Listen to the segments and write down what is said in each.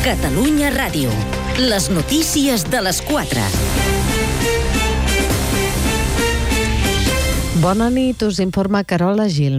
Catalunya Ràdio. Les notícies de les 4. Bona nit, us informa Carola Gil.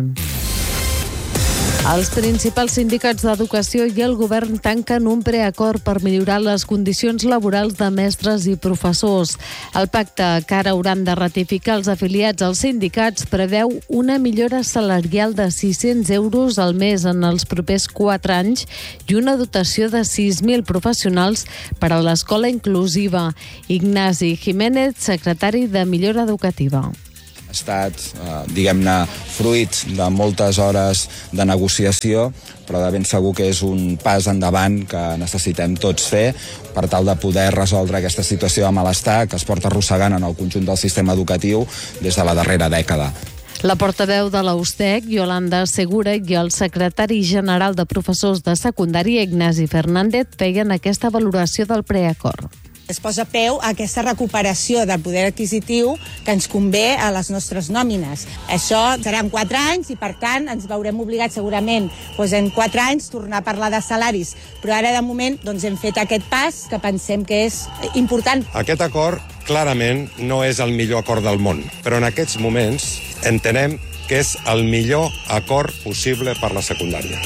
Els principals sindicats d'educació i el govern tanquen un preacord per millorar les condicions laborals de mestres i professors. El pacte que ara hauran de ratificar els afiliats als sindicats preveu una millora salarial de 600 euros al mes en els propers 4 anys i una dotació de 6.000 professionals per a l'escola inclusiva. Ignasi Jiménez, secretari de Millora Educativa. Ha estat, diguem-ne, fruit de moltes hores de negociació, però de ben segur que és un pas endavant que necessitem tots fer per tal de poder resoldre aquesta situació de malestar que es porta arrossegant en el conjunt del sistema educatiu des de la darrera dècada. La portaveu de la USTEC, Yolanda Segura, i el secretari general de professors de secundària, Ignasi Fernández, feien aquesta valoració del preacord. Es posa peu a aquesta recuperació del poder adquisitiu que ens convé a les nostres nòmines. Això serà en 4 anys i, per tant, ens veurem obligats segurament en 4 anys tornar a parlar de salaris. Però ara, de moment, hem fet aquest pas que pensem que és important. Aquest acord, clarament, no és el millor acord del món, però en aquests moments entenem que és el millor acord possible per la secundària.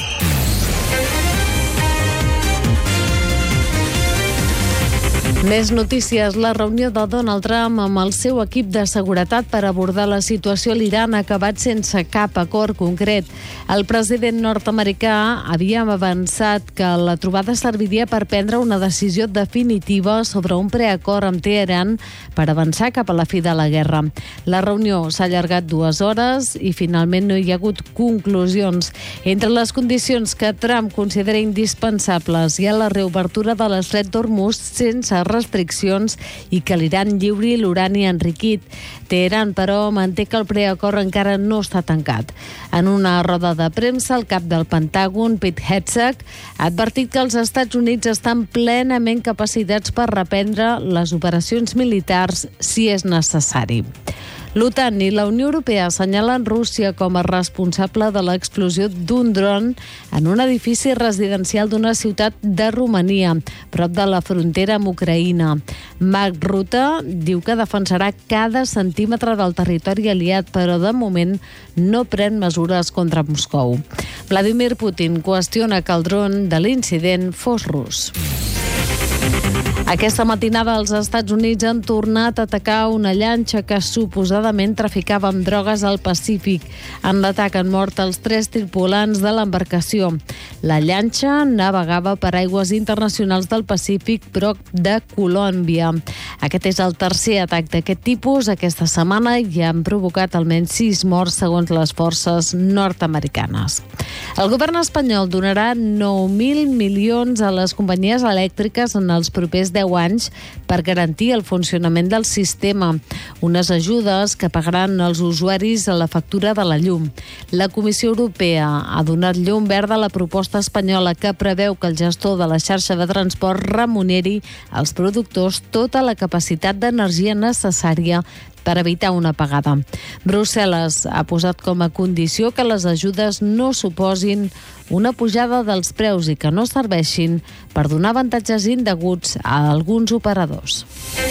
Més notícies. La reunió de Donald Trump amb el seu equip de seguretat per abordar la situació a l'Iran ha acabat sense cap acord concret. El president nord-americà havia avançat que la trobada serviria per prendre una decisió definitiva sobre un preacord amb Teheran per avançar cap a la fi de la guerra. La reunió s'ha allargat 2 hores i finalment no hi ha hagut conclusions. Entre les condicions que Trump considera indispensables hi ha la reobertura de l'estret d'Hormuz sense restriccions i que l'Iran lliuri l'urani enriquit. Teheran, però, manté que el preacord encara no està tancat. En una roda de premsa, el cap del Pentàgon, Pete Hegseth, ha advertit que els Estats Units estan plenament capacitats per reprendre les operacions militars si és necessari. L'OTAN i la Unió Europea assenyalen Rússia com a responsable de l'explosió d'un dron en un edifici residencial d'una ciutat de Romania, prop de la frontera amb Ucraïna. Mark Rutte diu que defensarà cada centímetre del territori aliat, però de moment no pren mesures contra Moscou. Vladimir Putin qüestiona que el dron de l'incident fos rus. Aquesta matinada els Estats Units han tornat a atacar una llanxa que suposadament traficava amb drogues al Pacífic. En l'atac han mort els 3 tripulants de l'embarcació. La llanxa navegava per aigües internacionals del Pacífic prop de Colòmbia. Aquest és el tercer atac d'aquest tipus aquesta setmana i han provocat almenys 6 morts segons les forces nord-americanes. El govern espanyol donarà 9.000 milions a les companyies elèctriques en els propers 10 anys per garantir el funcionament del sistema. Unes ajudes que pagaran els usuaris a la factura de la llum. La Comissió Europea ha donat llum verda a la proposta espanyola que preveu que el gestor de la xarxa de transport remuneri als productors tota la capacitat d'energia necessària per evitar una apagada. Brussel·les ha posat com a condició que les ajudes no suposin una pujada dels preus i que no serveixin per donar avantatges indeguts a alguns operadors.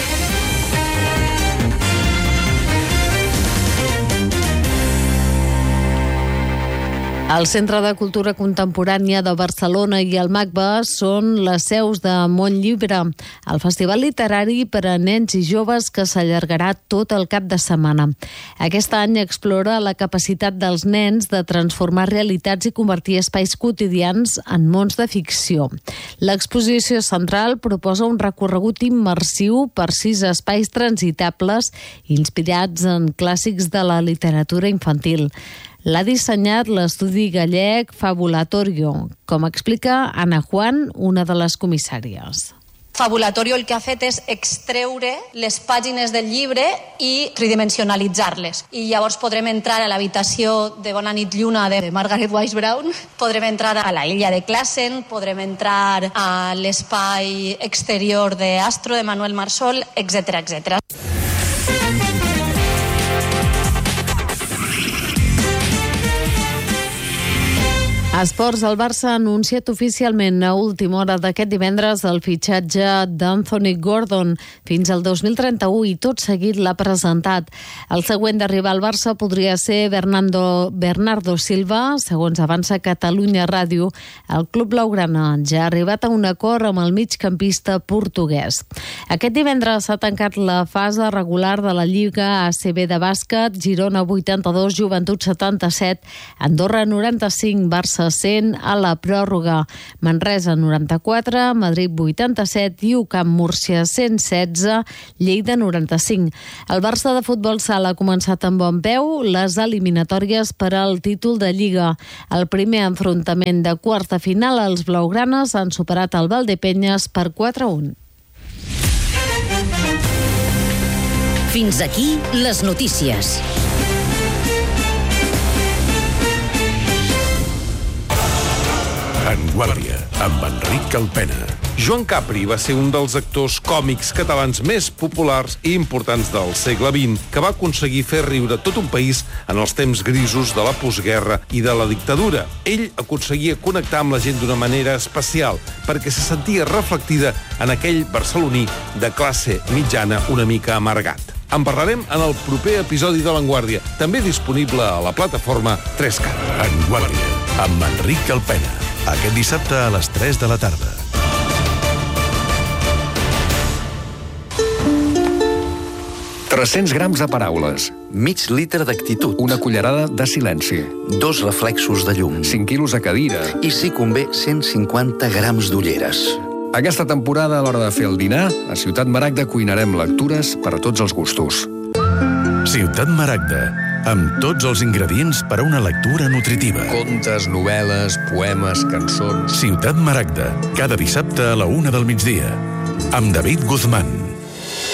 El Centre de Cultura Contemporània de Barcelona i el MACBA són les seus de Montllibre, el festival literari per a nens i joves que s'allargarà tot el cap de setmana. Aquest any explora la capacitat dels nens de transformar realitats i convertir espais quotidians en mons de ficció. L'exposició central proposa un recorregut immersiu per 6 espais transitables inspirats en clàssics de la literatura infantil. L'ha dissenyat l'estudi gallec Fabulatorio, com explica Ana Juan, una de les comissàries. Fabulatorio el que ha fet és extreure les pàgines del llibre i tridimensionalitzar-les. I llavors podrem entrar a l'habitació de Bona nit Lluna de Margaret Wise Brown, podrem entrar a la illa de Classen, podrem entrar a l'espai exterior d'Astro de Manuel Marsol, etc. etc. Esports, el Barça ha anunciat oficialment a última hora d'aquest divendres el fitxatge d'Anthony Gordon fins al 2031 i tot seguit l'ha presentat. El següent d'arribar al Barça podria ser Bernardo Silva. Segons avança Catalunya Ràdio, el club blaugrana ja ha arribat a un acord amb el migcampista portuguès. Aquest divendres s'ha tancat la fase regular de la Lliga ACB de bàsquet. Girona 82, Joventut 77, Andorra 95, Barça 100 a la pròrroga. Manresa 94, Madrid 87 i UCAM Múrcia 116, Lleida 95. El Barça de futbol sala ha començat amb bon peu les eliminatòries per al títol de Lliga. El primer enfrontament de quarts de final, els blaugranes han superat el Valdepeñas per 4-1. Fins aquí les notícies. En Guàrdia, amb Enric Calpena. Joan Capri va ser un dels actors còmics catalans més populars i importants del segle XX, que va aconseguir fer riure tot un país en els temps grisos de la postguerra i de la dictadura. Ell aconseguia connectar amb la gent d'una manera especial, perquè se sentia reflectida en aquell barceloní de classe mitjana una mica amargat. En parlarem en el proper episodi de L'Enguàrdia, també disponible a la plataforma 3Cat. En Guàrdia, amb Enric Calpena. Aquest dissabte a les 3 de la tarda. $300 grams de paraules. Mig litre d'actitud. Una cullerada de silenci. 2 reflexos de llum. 5 quilos de cadira. I si convé, 150 grams d'ulleres. Aquesta temporada, a l'hora de fer el dinar, a Ciutat Maragda cuinarem lectures per a tots els gustos. Ciutat Maragda, amb tots els ingredients per a una lectura nutritiva. Contes, novel·les, poemes, cançons... Ciutat Maragda, cada dissabte a la 1 del migdia, amb David Guzmán.